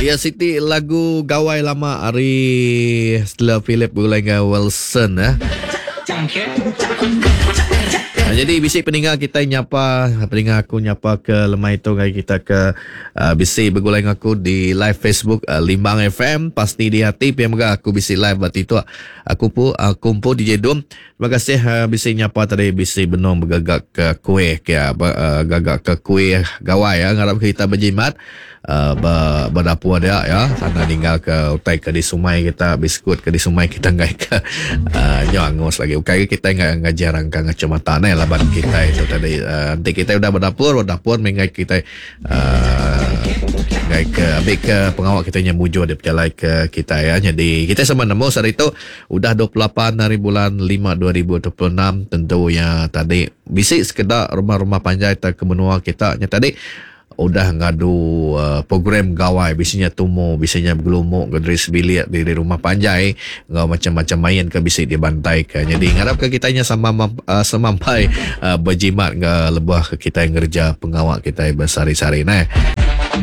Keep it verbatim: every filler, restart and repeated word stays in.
Ya Siti lagu gawai lama Ari setelah Philip Bulai dengan Wilson eh. Nah, jadi bisik pendengar kita nyapa, pendengar aku nyapa ke lemah itu ngai kita ke uh, bisik bergulai dengan aku di live Facebook uh, Limbang F M pasti di hati pihak mereka aku bisik live berarti itu aku pun uh, kumpul di Jedom. Terima kasih uh, bisik nyapa tadi bisik benong bergagak ke kuih ke uh, gagak ke kuih gawai ya ngarap kita berjimat uh, ber, berdapur dia ya sana tinggal ke utai ke di sumai kita biskut ke di sumai kita ngai ke uh, nyangus lagi ukai kita ngai ngajarang ke ngacamata ne laban kita itu tadi uh, nanti kita udah berdapur berdapur mengai kita uh, ngai ke ambil ke pengawal kita nya mujur dia berjalan ke kita ya jadi kita sama nemu saat itu udah dua puluh delapan hari bulan lima dua ribu dua puluh enam tentunya tadi bisik sekedar rumah-rumah panjai ke benua kita nya tadi udah ngadu uh, program gawai bisanya tumu bisanya gelumuk gedris bilik di, di rumah panjai ngau macam-macam main ke bisik dibantai ke jadi ngarap ke kitanya sama uh, semampai uh, berjimat ke lebah ke kita yang kerja pengawal kita yang bersari-sari nah